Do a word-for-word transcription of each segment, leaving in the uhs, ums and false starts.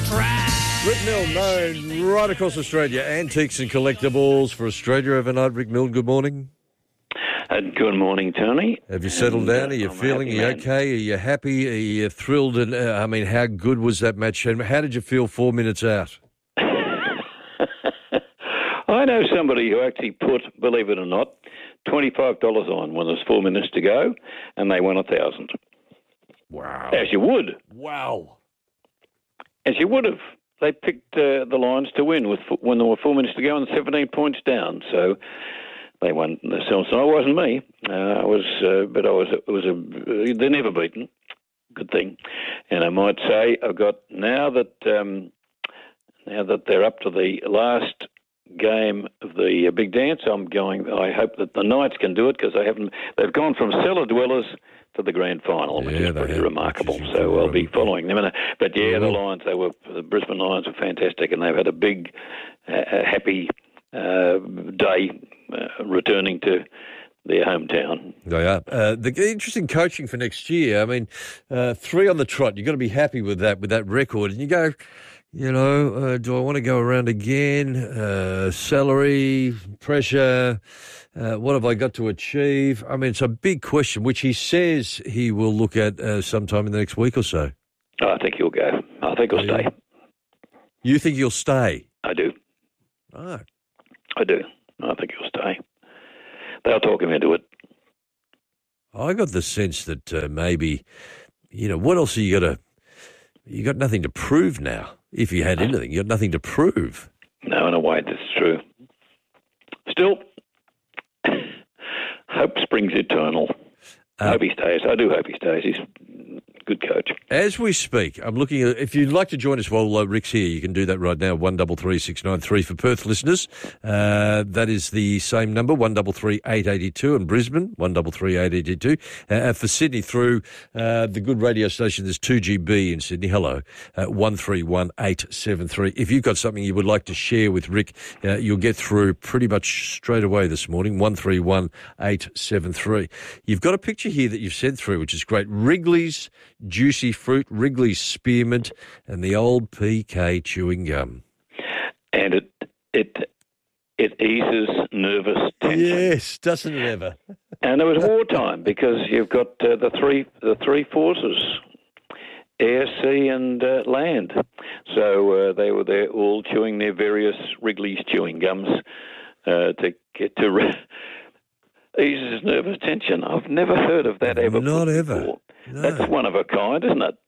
Rick Milne, known right across Australia, antiques and collectibles for Australia overnight. Rick Milne, good morning. Uh, good morning, Tony. Have you settled And, down? uh, Are you I'm a feeling? Are happy you man. okay? Are you happy? Are you thrilled? And uh, I mean, how good was that match? And how did you feel four minutes out? I know somebody who actually put, believe it or not, twenty-five dollars on when there's four minutes to go, and they won a thousand. Wow! As you would, Wow! as you would have. They picked uh, the Lions to win with when there were four minutes to go and seventeen points down. So they won themselves. So it wasn't me. Uh, I was, uh, but I was. It was a. They're never beaten. Good thing. And I might say I've got now that um, now that they're up to the last game of the uh, big dance. I'm going. I hope that the Knights can do it because they haven't. They've gone from cellar dwellers to the grand final, which Yeah, is they pretty have, remarkable. which is So I'll be incredible. following them. And, uh, but yeah, Yeah. the Lions. They were the Brisbane Lions were fantastic, and they've had a big, uh, happy uh, day uh, returning to their hometown. They are. Uh, the interesting coaching for next year. I mean, uh, three on the trot. You've got to be happy with that, with that record. And you go, you know, uh, do I want to go around again? Uh, salary, pressure. Uh, what have I got to achieve? I mean, it's a big question, which he says he will look at uh, sometime in the next week or so. I think he'll go. I think he'll Yeah. stay. You think you'll stay? I do. Oh, I do. I think he'll stay. They'll talk him into it. I got the sense that uh, maybe, you know, what else are you got to? You got nothing to prove now. If you had anything, you got nothing to prove. No, in a way, that's true. Still, hope springs eternal. Uh, hope he stays. I do hope he stays. He's a good coach. As we speak, I'm looking at, if you'd like to join us while uh, Rick's here, you can do that right now, one double three six nine three for Perth listeners. Uh, that is the same number, one double three eight eighty two, and Brisbane, one double three eight eighty two. Uh, for Sydney, through uh, the good radio station, there's two G B in Sydney, hello, uh, one three one eight seven three. If you've got something you would like to share with Rick, uh, you'll get through pretty much straight away this morning, one three one eight seven three. You've got a picture here that you've sent through, which is great. Wrigley's Juicy Fruit, Wrigley's Spearmint, and the old P K chewing gum. And it it it eases nervous tension. Yes, doesn't it ever? And it was wartime because you've got uh, the three the three forces, air, sea, and uh, land. So uh, they were there all chewing their various Wrigley's chewing gums uh, to get to re- eases nervous tension. I've never heard of that ever. Not ever. Before. No. That's one of a kind, isn't it?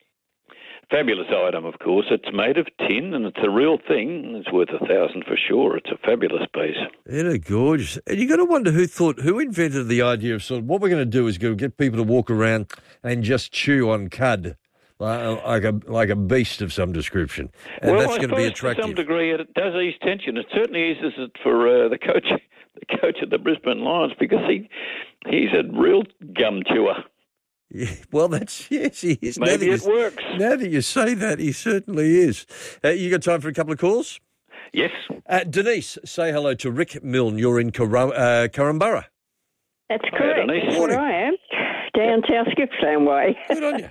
Fabulous item, of course. It's made of tin and it's a real thing. It's worth a thousand for sure. It's a fabulous piece. Isn't it gorgeous? And you got to wonder who thought, who invented the idea of sort of what we're going to do is go get people to walk around and just chew on cud like, like a like a beast of some description, and well, that's I going to be suppose attractive. to some degree it does ease tension. It certainly eases it for uh, the coach, the coach of the Brisbane Lions, because he he's a real gum chewer. Yeah, well, that's yes, he is. Now Maybe that it you- works. Now that you say that, he certainly is. Uh, you got time for a couple of calls? Yes. Uh, Denise, say hello to Rick Milne. You're in Karum- uh, Karambara. That's Hi, correct. Denise. That's where I am, down South Gippsland way. Good on you.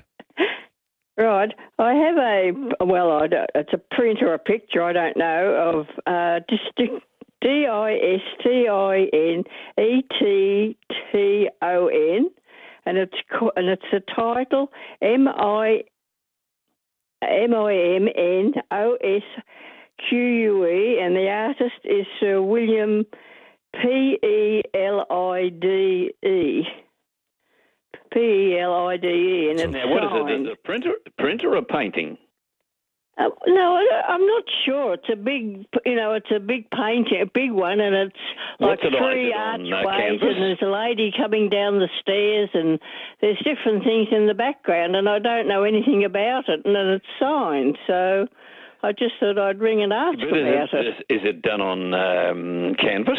Right. I have a, well, I don't, it's a print or a picture, I don't know, of uh, Distinct. D I S T I N E T T O N, and it's co- and it's the title M I M I M N O S Q U E, and the artist is Sir William P E L I D E. P E L I D E, and it's Now, what is signed. it? A printer, printer, or a painting? Uh, no, I- I'm not sure. It's a big, you know, it's a big painting, a big one, and it's like What's it on? three Is it on, uh, archways, canvas? and there's a lady coming down the stairs, and there's different things in the background, and I don't know anything about it, and then it's signed, so I just thought I'd ring and ask But about is, it, it. is, is it done on um, canvas?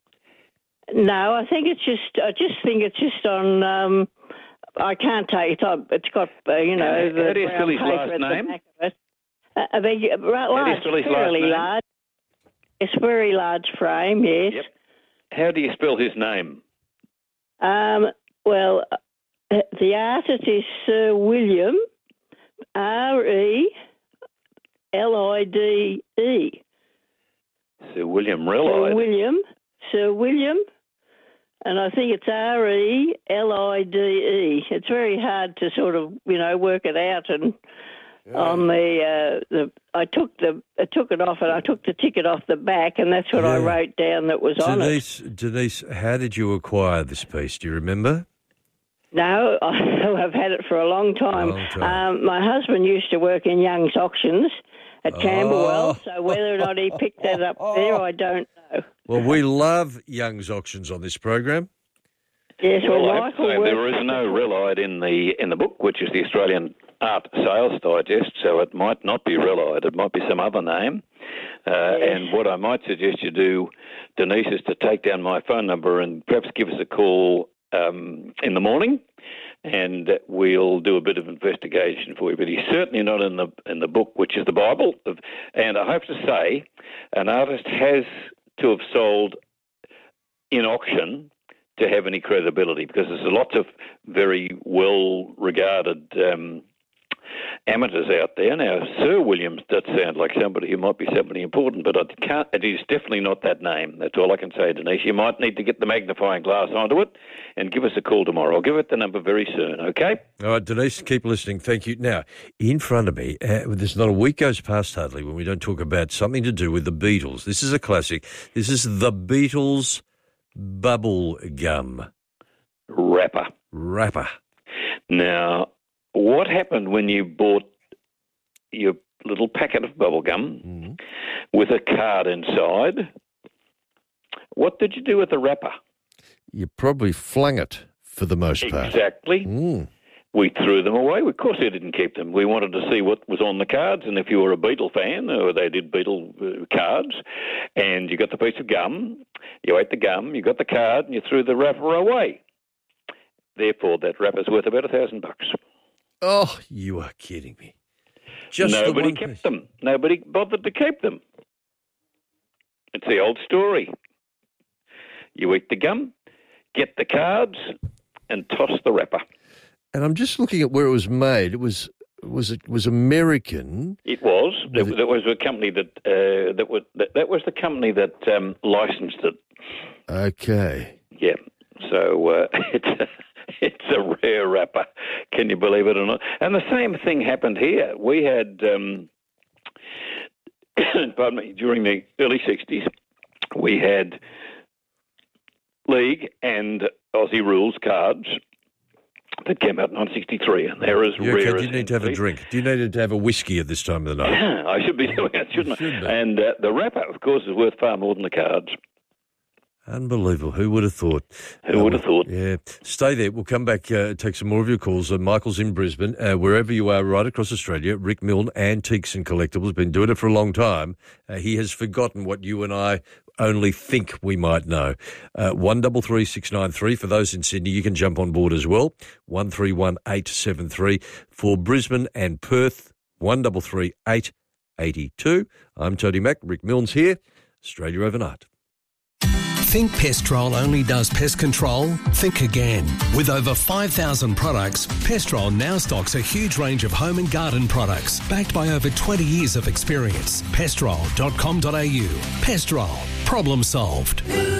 No, I think it's just, I just think it's just on. Um, I can't take it. It's it's got, uh, you know, How- the how do you brown spell his paper last at the name? back of it. Uh, I beg your- right, How do you large, spell his last fairly name? large. It's very large frame, yes. Yep. How do you spell his name? Um, well, uh, the artist is Sir William, R E L I D E. Sir William Sir Rellide. William, Sir William, and I think it's R E L I D E. It's very hard to sort of, you know, work it out. And yeah. on the, uh, the, I took the, I took it off, and I took the ticket off the back, and that's what yeah. I wrote down that was Denise, on it. Denise, how did you acquire this piece? Do you remember? No, I've had it for a long time. Long time. Um, my husband used to work in Young's Auctions at Oh. Camberwell, so whether or not he picked that up there, I don't know. Well, we love Young's Auctions on this program. Yes, well, Well, I have to Michael say, worked there is no Rellide in the in the book, which is the Australian Art Sales Digest, so it might not be Rellide. It might be some other name. Uh, Yes. And what I might suggest you do, Denise, is to take down my phone number and perhaps give us a call um, in the morning, and we'll do a bit of investigation for you. But he's certainly not in the in the book, which is the Bible. And I have to say, an artist has to have sold in auction to have any credibility, because there's lots of very well-regarded um, amateurs out there. Now, Sir Williams does sound like somebody who might be somebody important, but I can't, it is definitely not that name. That's all I can say, Denise. You might need to get the magnifying glass onto it and give us a call tomorrow. I'll give it the number very soon, okay? All right, Denise, keep listening. Thank you. Now, in front of me, uh, there's not a week goes past hardly when we don't talk about something to do with the Beatles. This is a classic. This is the Beatles Bubble Gum Wrapper. Wrapper. Now, what happened when you bought your little packet of bubble gum Mm-hmm. with a card inside? What did you do with the wrapper? You probably flung it for the most part. Exactly. Mm. We threw them away. Of course, we didn't keep them. We wanted to see what was on the cards, and if you were a Beatle fan, or they did Beatle uh, cards, and you got the piece of gum, you ate the gum, you got the card, and you threw the wrapper away. Therefore, that wrapper's worth about a thousand bucks. Oh, you are kidding me. Just the Nobody one kept piece. them. Nobody bothered to keep them. It's the old story. You eat the gum, get the cards, and toss the wrapper. And I'm just looking at where it was made. It was was it was American. It was. That, Was it- that was a company that uh, that was that, that was the company that um, licensed it. Okay. Yeah. So uh, it's a, it's a rare wrapper. Can you believe it or not? And the same thing happened here. We had, um, pardon me, during the early sixties, we had League and Aussie Rules cards that came out in nineteen sixty-three, and they're as You, rare okay, as you need to have a anything. drink. Do you need to have a whiskey at this time of the night? I should be doing it, shouldn't You I? should be. And uh, the wrapper, of course, is worth far more than the cards. Unbelievable. Who would have thought? Who would have thought? Yeah. Stay there. We'll come back, uh, take some more of your calls. Uh, Michael's in Brisbane. Uh, wherever you are right across Australia, Rick Milne, Antiques and Collectibles, been doing it for a long time. Uh, he has forgotten what you and I only think we might know. Uh, one double three six nine three. For those in Sydney, you can jump on board as well. one three one eight seven three. For Brisbane and Perth, one double three eight eighty two. I'm Tony Mack. Rick Milne's here. Australia Overnight. Think Pestrol only does pest control? Think again. With over five thousand products, Pestrol now stocks a huge range of home and garden products, backed by over twenty years of experience. Pestrol dot com dot a u. Pestrol. Problem solved.